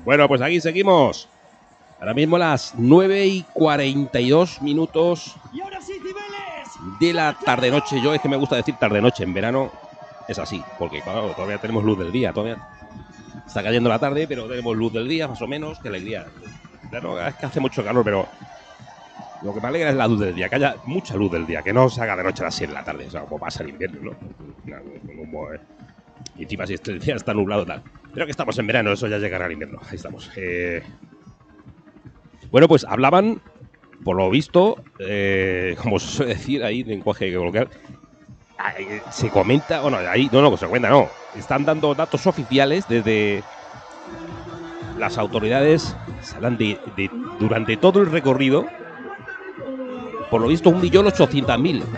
Bueno, pues aquí seguimos. Ahora mismo las 9:42 de la tarde-noche. Yo es que me gusta decir tarde-noche. En verano es así, porque claro, todavía tenemos luz del día. Todavía está cayendo la tarde, pero tenemos luz del día, más o menos. Qué alegría. Claro, es que hace mucho calor, pero lo que me alegra es la luz del día, que haya mucha luz del día, que no se haga de noche a las 6 de la tarde, o sea, como pasa el invierno, ¿no? Y encima si el día está nublado, tal. Pero que estamos en verano, eso ya llegará al invierno. Ahí estamos. Bueno, pues hablaban, por lo visto, como se suele decir ahí, lenguaje coloquial, se comenta, bueno, ahí no, se cuenta, no. Están dando datos oficiales desde las autoridades, hablan de durante todo el recorrido, por lo visto 1.800.000